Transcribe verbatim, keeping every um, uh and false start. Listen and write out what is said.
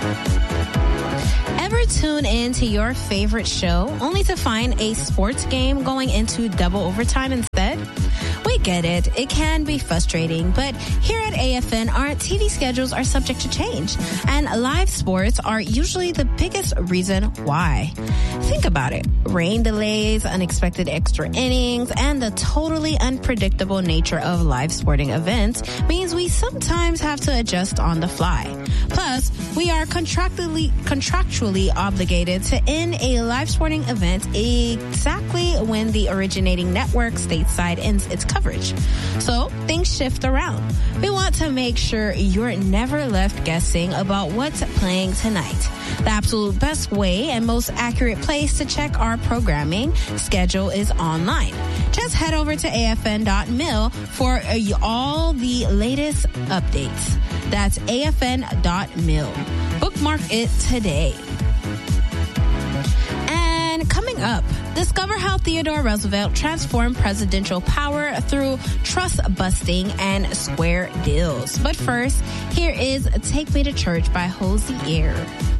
Ever tune in to your favorite show only to find a sports game going into double overtime instead? We get it. It can be frustrating, but here at A F N, our T V schedules are subject to change, and live sports are usually the biggest reason why. Think about it. Rain delays, unexpected extra innings, and the totally unpredictable nature of live sporting events means we sometimes have to adjust on the fly. Plus, we are contractually, contractually obligated to end a live sporting event exactly when the originating network stateside ends its coverage. So things shift around. We want to make sure you're never left guessing about what's playing tonight. The absolute best way and most accurate place to check our programming schedule is online. Just head over to A F N dot mil for all the latest updates. That's A F N dot mil. Bookmark it today. And coming up, discover how Theodore Roosevelt transformed presidential power through trust busting and square deals. But first, here is Take Me to Church by Hosier.